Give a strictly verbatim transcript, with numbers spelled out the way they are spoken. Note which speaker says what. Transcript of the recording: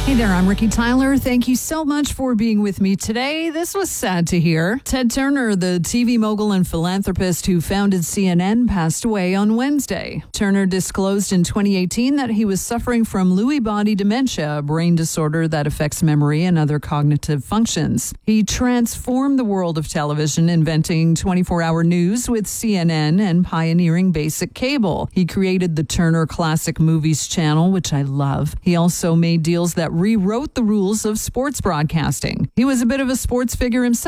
Speaker 1: Hey there, I'm Ricky Tyler. Thank you so much for being with me today. This was sad to hear. Ted Turner, the T V mogul and philanthropist who founded C N N, passed away on Wednesday. Turner disclosed in twenty eighteen that he was suffering from Lewy body dementia, a brain disorder that affects memory and other cognitive functions. He transformed the world of television, inventing twenty-four hour news with C N N and pioneering basic cable. He created the Turner Classic Movies channel, which I love. He also made deals that rewrote the rules of sports broadcasting. He was a bit of a sports figure himself.